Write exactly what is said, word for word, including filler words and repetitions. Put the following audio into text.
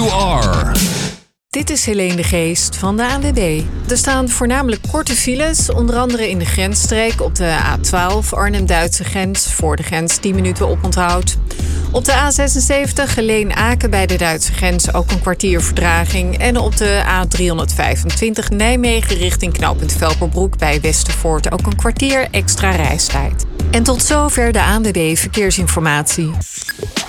you are. Dit is Helene de Geest van de A N W B. Er staan voornamelijk korte files, onder andere in de grensstreek op de A twaalf Arnhem-Duitse grens, voor de grens tien minuten oponthoud. Op de A zesenzeventig Geleen-Aken bij de Duitse grens ook een kwartier vertraging. En op de A driehonderdvijfentwintig Nijmegen richting knooppunt Velperbroek bij Westervoort ook een kwartier extra reistijd. En tot zover de A N W B Verkeersinformatie.